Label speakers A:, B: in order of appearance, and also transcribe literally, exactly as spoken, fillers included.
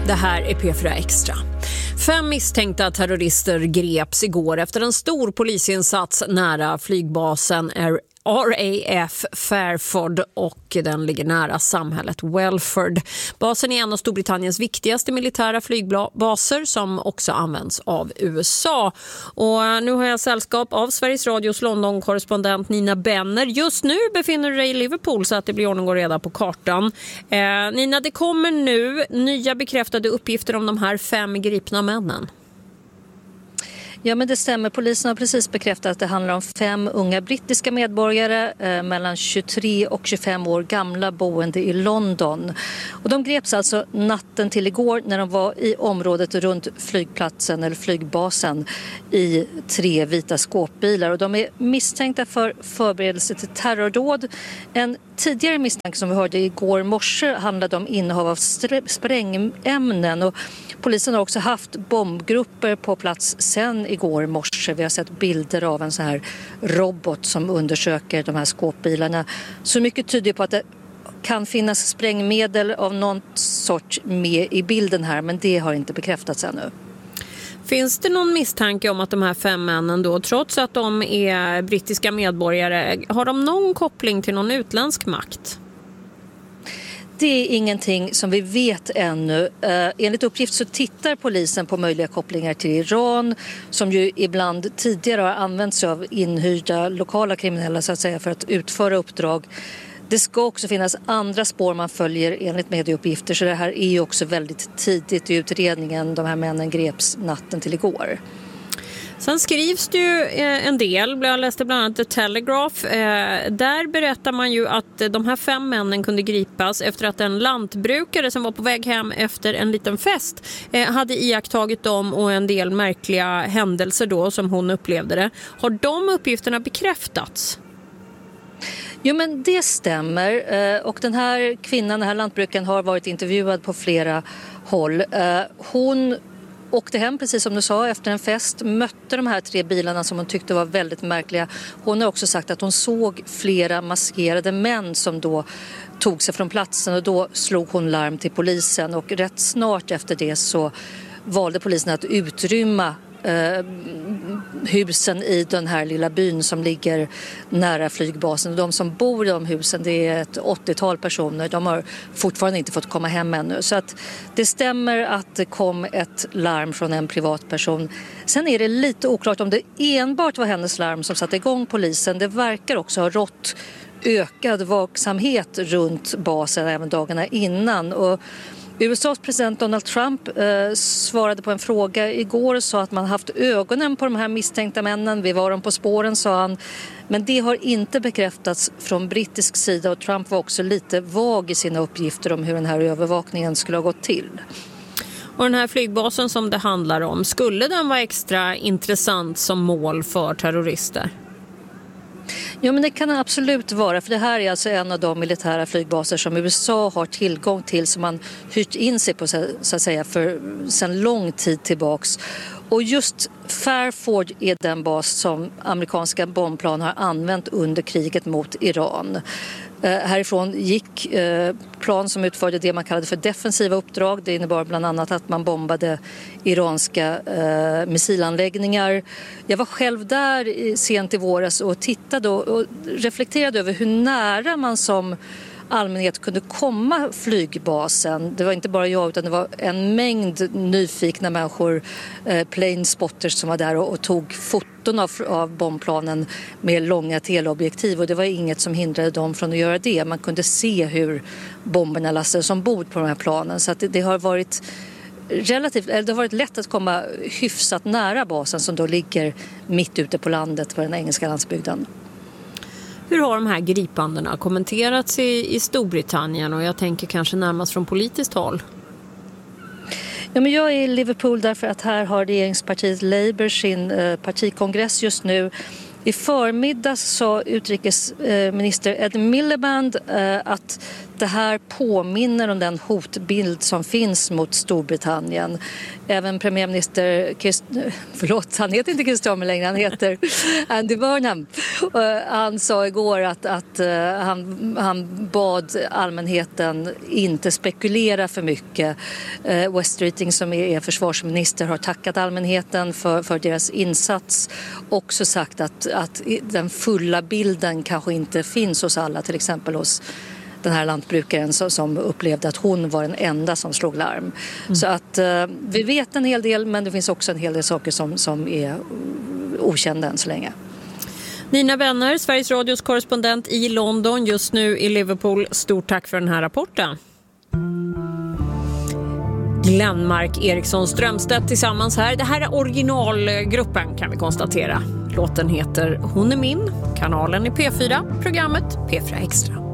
A: Det här är P fyra Extra. Fem misstänkta terrorister greps igår efter en stor polisinsats nära flygbasen R A F Fairford och den ligger nära samhället Welford. Basen är en av Storbritanniens viktigaste militära flygbaser som också används av U S A. Och nu har jag sällskap av Sveriges Radios London-korrespondent Nina Benner. Just nu befinner du dig i Liverpool så att det blir ordning och reda på kartan. Eh, Nina, det kommer nu nya bekräftade uppgifter om de här fem gripna männen.
B: Ja, men det stämmer. Polisen har precis bekräftat att det handlar om fem unga brittiska medborgare eh, mellan tjugotre och tjugofem år gamla boende i London. Och de greps alltså natten till igår när de var i området runt flygplatsen eller flygbasen i tre vita skåpbilar. Och de är misstänkta för förberedelse till terrordåd. En tidigare misstanke som vi hörde igår morse handlade om innehav av sprängämnen och polisen har också haft bombgrupper på plats sen igår morse. Vi har sett bilder av en så här robot som undersöker de här skåpbilarna. Så mycket tyder på att det kan finnas sprängmedel av någon sort med i bilden här, men det har inte bekräftats ännu.
A: Finns det någon misstanke om att de här fem männen då, trots att de är brittiska medborgare, har de någon koppling till någon utländsk makt?
B: Det är ingenting som vi vet ännu. Uh, enligt uppgift så tittar polisen på möjliga kopplingar till Iran som ju ibland tidigare har använts av inhyrda lokala kriminella så att säga för att utföra uppdrag. Det ska också finnas andra spår man följer enligt medieuppgifter så det här är ju också väldigt tidigt i utredningen. De här männen greps natten till igår.
A: Sen skrivs det ju en del, jag läste bland annat The Telegraph. Där berättar man ju att de här fem männen kunde gripas efter att en lantbrukare som var på väg hem efter en liten fest hade iakttagit dem och en del märkliga händelser då som hon upplevde det. Har de uppgifterna bekräftats?
B: Jo, men det stämmer och den här kvinnan, den här lantbrukaren har varit intervjuad på flera håll. Hon åkte hem, precis som du sa, efter en fest, mötte de här tre bilarna som hon tyckte var väldigt märkliga. Hon har också sagt att hon såg flera maskerade män som då tog sig från platsen och då slog hon larm till polisen och rätt snart efter det så valde polisen att utrymma eh, husen i den här lilla byn som ligger nära flygbasen. De som bor i de husen, det är ett åttiotal personer. De har fortfarande inte fått komma hem ännu. Så att det stämmer att det kom ett larm från en privatperson. Sen är det lite oklart om det enbart var hennes larm som satte igång polisen. Det verkar också ha rått ökad vaksamhet runt basen även dagarna innan. Och U S A:s president Donald Trump eh, svarade på en fråga igår och sa att man haft ögonen på de här misstänkta männen. Vi var dem på spåren, sa han. Men det har inte bekräftats från brittisk sida och Trump var också lite vag i sina uppgifter om hur den här övervakningen skulle ha gått till.
A: Och den här flygbasen som det handlar om, skulle den vara extra intressant som mål för terrorister?
B: Ja, men det kan det absolut vara, för det här är alltså en av de militära flygbaser som U S A har tillgång till som man hyrt in sig på så att säga för sedan lång tid tillbaks. Och just Fairford är den bas som amerikanska bombplan har använt under kriget mot Iran. Eh, härifrån gick eh, plan som utförde det man kallade för defensiva uppdrag. Det innebar bland annat att man bombade iranska eh, missilanläggningar. Jag var själv där i, sent i våras och tittade och, och reflekterade över hur nära man som allmänhet kunde komma flygbasen. Det var inte bara jag utan det var en mängd nyfikna människor, eh, plane spotters som var där och, och tog foton av, av bombplanen med långa teleobjektiv och det var inget som hindrade dem från att göra det. Man kunde se hur bomberna lastades ombord på de här planen så att det, det har varit relativt, eller det har varit lätt att komma hyfsat nära basen som då ligger mitt ute på landet på den engelska landsbygden.
A: Hur har de här gripandena kommenterats i, i Storbritannien och jag tänker kanske närmast från politiskt håll?
B: Ja, men jag är i Liverpool därför att här har regeringspartiet Labour sin eh, partikongress just nu. I förmiddags sa utrikesminister Ed Miliband eh, att det här påminner om den hotbild som finns mot Storbritannien. Även premiärminister, Christ, förlåt, han heter inte Christopher längre, han heter Andy Burnham. Han sa igår att, att han, han bad allmänheten inte spekulera för mycket. Wes Streeting, som är försvarsminister, har tackat allmänheten för, för deras insats. Också sagt att, att den fulla bilden kanske inte finns hos alla, till exempel hos den här lantbrukaren som upplevde att hon var den enda som slog larm. Mm. Så att uh, vi vet en hel del, men det finns också en hel del saker som, som är okända än så länge.
A: Nina Benner, Sveriges Radios korrespondent i London, just nu i Liverpool. Stort tack för den här rapporten. Glenmark, Eriksson, Strömstedt tillsammans här. Det här är originalgruppen, kan vi konstatera. Låten heter Hon är min. Kanalen är P fyra, programmet P fyra Extra.